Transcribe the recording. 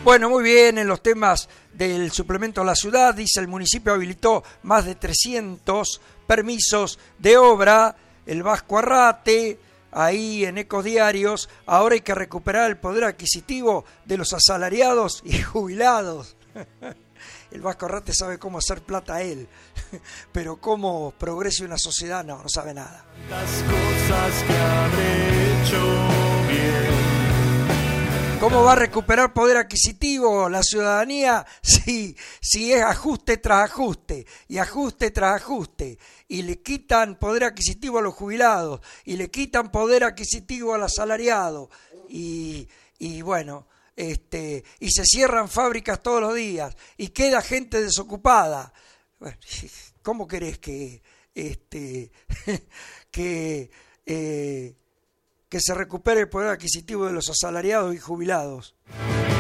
Bueno, muy bien, en los temas del suplemento a la ciudad, dice el municipio habilitó más de 300 permisos de obra, el Vasco Arrate, ahí en Ecos Diarios, ahora hay que recuperar el poder adquisitivo de los asalariados y jubilados. El Vasco Arrate sabe cómo hacer plata él, pero cómo progrese una sociedad no sabe nada. Las cosas que habré hecho bien. ¿Cómo va a recuperar poder adquisitivo la ciudadanía si es ajuste tras ajuste y ajuste tras ajuste? Y le quitan poder adquisitivo a los jubilados y le quitan poder adquisitivo al asalariado y bueno, y se cierran fábricas todos los días y queda gente desocupada. Bueno, ¿cómo querés que se recupere el poder adquisitivo de los asalariados y jubilados?